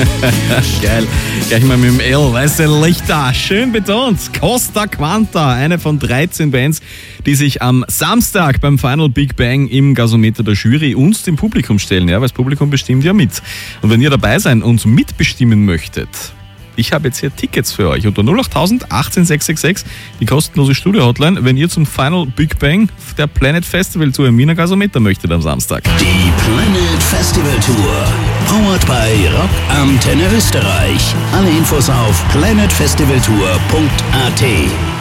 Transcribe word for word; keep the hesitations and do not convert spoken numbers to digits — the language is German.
Geil. Gleich mal mit dem L. Weiße Lichter. Schön betont. Costa Quanta. Eine von dreizehn Bands, die sich am Samstag beim Final Big Bang im Gasometer der Jury uns dem Publikum stellen. Ja, weil das Publikum bestimmt ja mit. Und wenn ihr dabei sein und mitbestimmen möchtet, ich habe jetzt hier Tickets für euch unter null acht null null achtzehn sechs sechs sechs, die kostenlose Studio-Hotline, wenn ihr zum Final Big Bang der Planet Festival Tour im Wiener Gasometer möchtet am Samstag. Die Planet Festival Tour, powered by Rock Antenne Österreich. Alle Infos auf planet festival tour punkt a t.